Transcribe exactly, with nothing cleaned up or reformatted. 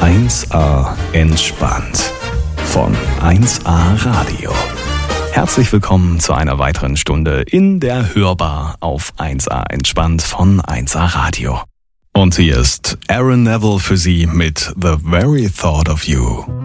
eins a entspannt von eins a Radio. Herzlich willkommen zu einer weiteren Stunde in der Hörbar auf eins a entspannt von eins a Radio. Und hier ist Aaron Neville für Sie mit The Very Thought of You.